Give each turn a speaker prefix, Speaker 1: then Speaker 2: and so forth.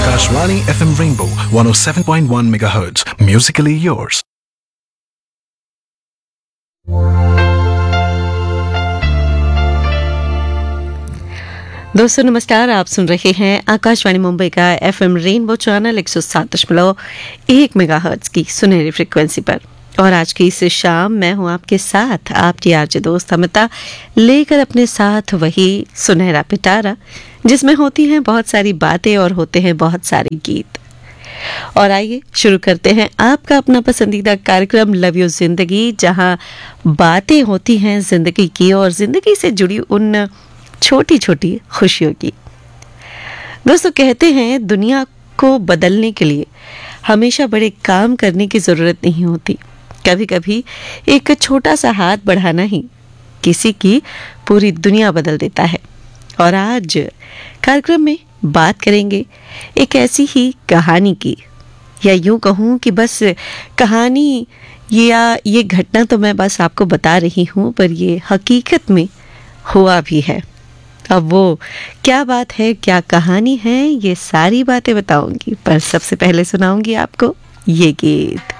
Speaker 1: Akashvani FM Rainbow 107.1 MHz. Musically yours.
Speaker 2: दोस्तों नमस्कार, आप सुन रहे हैं आकाशवाणी मुंबई का एफएम रेनबो चैनल 107.1 मेगाहर्ट्ज की सुनहरी फ्रिक्वेंसी पर। और आज की इस शाम मैं हूं आपके साथ, आपकी आरजे दोस्त अमिता, लेकर अपने साथ वही सुनहरा पिटारा जिसमें होती हैं बहुत सारी बातें और होते हैं बहुत सारे गीत। और आइए शुरू करते हैं आपका अपना पसंदीदा कार्यक्रम लव यू जिंदगी, जहां बातें होती हैं जिंदगी की और जिंदगी से जुड़ी उन छोटी छोटी खुशियों की। दोस्तों कहते हैं दुनिया को बदलने के लिए हमेशा बड़े काम करने की ज़रूरत नहीं होती, कभी कभी एक छोटा सा हाथ बढ़ाना ही किसी की पूरी दुनिया बदल देता है। और आज कार्यक्रम में बात करेंगे एक ऐसी ही कहानी की, या यूं कहूं कि बस कहानी या ये घटना तो मैं बस आपको बता रही हूं, पर ये हकीकत में हुआ भी है। अब वो क्या बात है, क्या कहानी है, ये सारी बातें बताऊंगी, पर सबसे पहले सुनाऊंगी आपको ये गीत।